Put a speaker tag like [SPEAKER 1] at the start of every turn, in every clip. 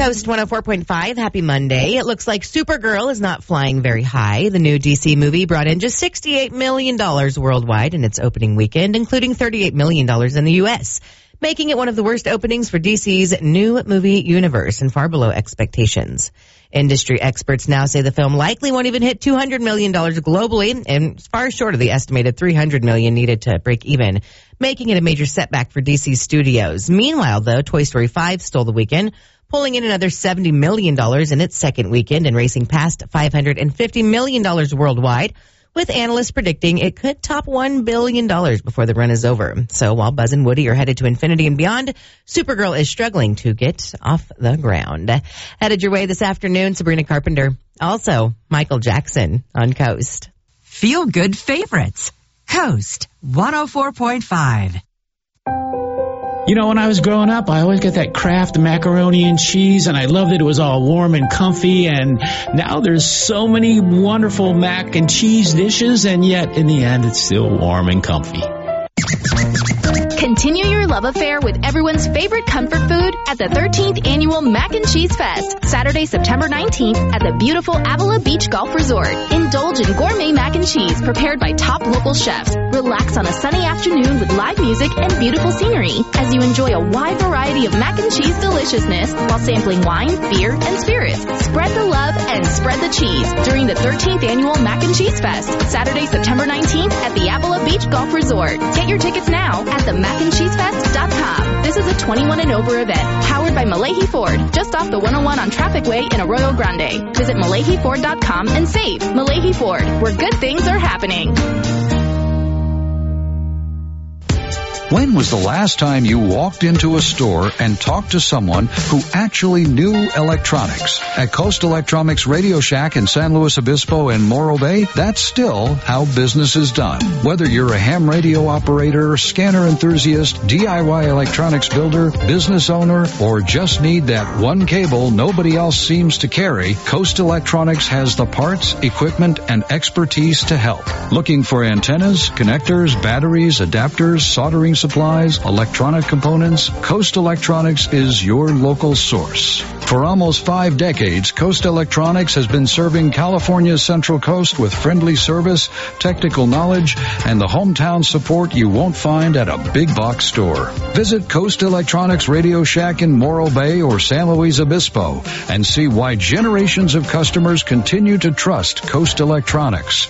[SPEAKER 1] Coast 104.5. Happy Monday. It looks like Supergirl is not flying very high. The new DC movie brought in just $68 million worldwide in its opening weekend, including $38 million in the U.S., making it one of the worst openings for DC's new movie universe and far below expectations. Industry experts now say the film likely won't even hit $200 million globally and far short of the estimated $300 million needed to break even, making it a major setback for DC Studios. Meanwhile, though, Toy Story 5 stole the weekend, pulling in another $70 million in its second weekend and racing past $550 million worldwide, with analysts predicting it could top $1 billion before the run is over. So while Buzz and Woody are headed to infinity and beyond, Supergirl is struggling to get off the ground. Headed your way this afternoon, Sabrina Carpenter. Also, Michael Jackson on Coast.
[SPEAKER 2] Feel good favorites. Coast 104.5.
[SPEAKER 3] You know, when I was growing up, I always got that Kraft macaroni and cheese, and I loved that it was all warm and comfy, and now there's so many wonderful mac and cheese dishes, and yet, in the end, it's still warm and comfy.
[SPEAKER 4] Continue your love affair with everyone's favorite comfort food at the 13th Annual Mac and Cheese Fest, Saturday, September 19th at the beautiful Avila Beach Golf Resort. Indulge in gourmet mac and cheese prepared by top local chefs. Relax on a sunny afternoon with live music and beautiful scenery as you enjoy a wide variety of mac and cheese deliciousness while sampling wine, beer, and spirits. Spread the love and spread the cheese during the 13th Annual Mac and Cheese Fest, Saturday, September 19th at the Avila Beach Golf Resort. Get your tickets now at themacandcheesefest.com. This is a 21 and over event, powered by Malahi Ford, just off the 101 on Traffic Way in Arroyo Grande. Visit MalahiFord.com and save. Malahi Ford, where good things are happening.
[SPEAKER 5] When was the last time you walked into a store and talked to someone who actually knew electronics? At Coast Electronics Radio Shack in San Luis Obispo and Morro Bay, that's still how business is done. Whether you're a ham radio operator, scanner enthusiast, DIY electronics builder, business owner, or just need that one cable nobody else seems to carry, Coast Electronics has the parts, equipment, and expertise to help. Looking for antennas, connectors, batteries, adapters, soldering supplies, electronic components? Coast Electronics is your local source. For almost 5 decades, Coast Electronics has been serving California's Central Coast with friendly service, technical knowledge, and the hometown support you won't find at a big box store. Visit Coast Electronics Radio Shack in Morro Bay or San Luis Obispo and see why generations of customers continue to trust Coast Electronics.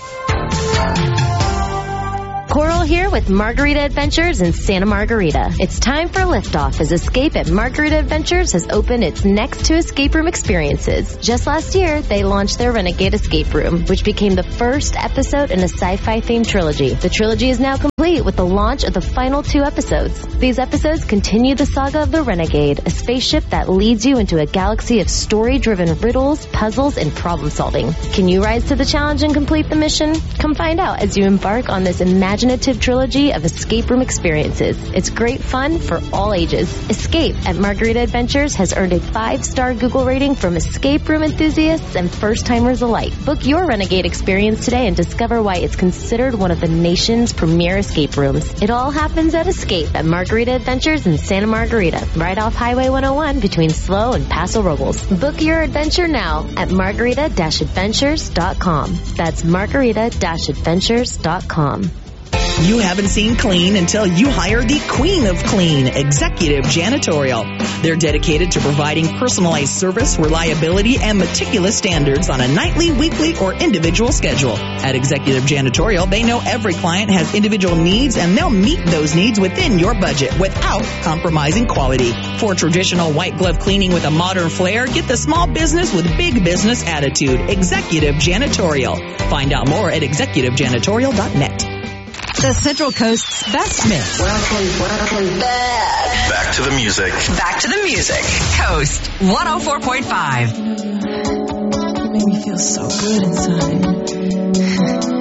[SPEAKER 6] Coral here with Margarita Adventures in Santa Margarita. It's time for liftoff as Escape at Margarita Adventures has opened its next 2 escape room experiences. Just last year, they launched their Renegade Escape Room, which became the first episode in a sci-fi themed trilogy. The trilogy is now complete with the launch of the final 2 episodes. These episodes continue the saga of the Renegade, a spaceship that leads you into a galaxy of story-driven riddles, puzzles, and problem-solving. Can you rise to the challenge and complete the mission? Come find out as you embark on this imaginative trilogy of escape room experiences. It's great fun for all ages. Escape at Margarita Adventures has earned a 5-star Google rating from escape room enthusiasts and first-timers alike. Book your Renegade experience today and discover why it's considered one of the nation's premier escape rooms. It all happens at Escape at Margarita Adventures in Santa Margarita, right off Highway 101 between SLO and Paso Robles. Book your adventure now at margarita-adventures.com. That's margarita-adventures.com.
[SPEAKER 7] You haven't seen clean until you hire the Queen of Clean, Executive Janitorial. They're dedicated to providing personalized service, reliability, and meticulous standards on a nightly, weekly, or individual schedule. At Executive Janitorial, they know every client has individual needs, and they'll meet those needs within your budget without compromising quality. For traditional white glove cleaning with a modern flair, get the small business with big business attitude. Executive Janitorial. Find out more at executivejanitorial.net.
[SPEAKER 2] The Central Coast's best mix.
[SPEAKER 8] Welcome back.
[SPEAKER 9] Back to the music.
[SPEAKER 2] Back to the music. Coast 104.5.
[SPEAKER 10] You made me feel so good inside.